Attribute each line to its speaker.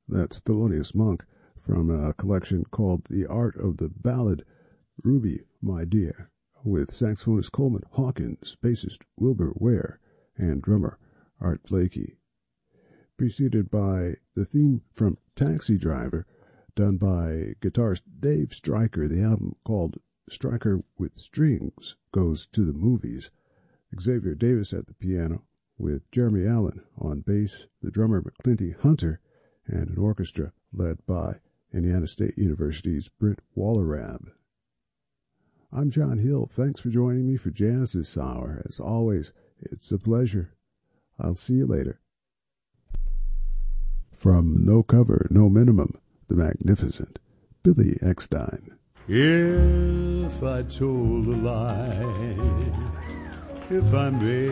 Speaker 1: That's Thelonious Monk from a collection called The Art of the Ballad, Ruby, My Dear, with saxophonist Coleman Hawkins, bassist Wilbur Ware, and drummer Art Blakey. Preceded by the theme from Taxi Driver, done by guitarist Dave Stryker. The album, called Stryker with Strings, Goes to the Movies. Xavier Davis at the piano, with Jeremy Allen on bass, the drummer McClinty Hunter, and an orchestra led by Indiana State University's Brent Wallerab. I'm John Hill. Thanks for joining me for Jazz this hour. As always, it's a pleasure. I'll see you later. From No Cover, No Minimum, the magnificent Billy Eckstine.
Speaker 2: If I told a lie, if I made